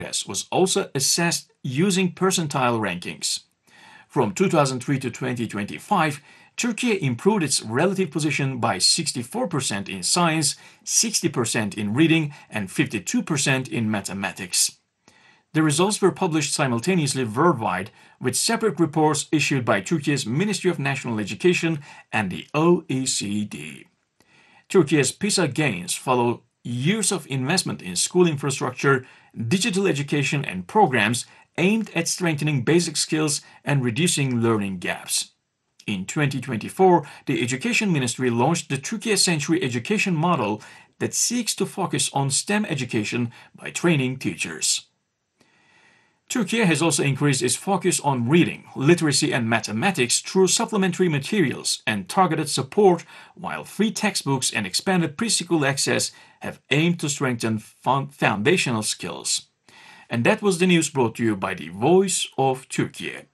was also assessed using percentile rankings. From 2003 to 2025, Turkey improved its relative position by 64% in science, 60% in reading, and 52% in mathematics. The results were published simultaneously worldwide, with separate reports issued by Turkey's Ministry of National Education and the OECD. Turkey's PISA gains follow years of investment in school infrastructure, digital education, and programs aimed at strengthening basic skills and reducing learning gaps. In 2024, the Education Ministry launched the Turkey Century Education Model that seeks to focus on STEM education by training teachers. Turkey has also increased its focus on reading, literacy, and mathematics through supplementary materials and targeted support, while free textbooks and expanded preschool access have aimed to strengthen foundational skills. And that was the news brought to you by the Voice of Turkey.